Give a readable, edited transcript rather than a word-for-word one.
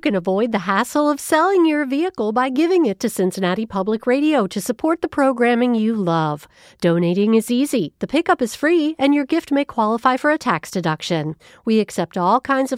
can avoid the hassle of selling your vehicle by giving it to Cincinnati Public Radio to support the programming you love. Donating is easy, the pickup is free, and your gift may qualify for a tax deduction. We accept all kinds of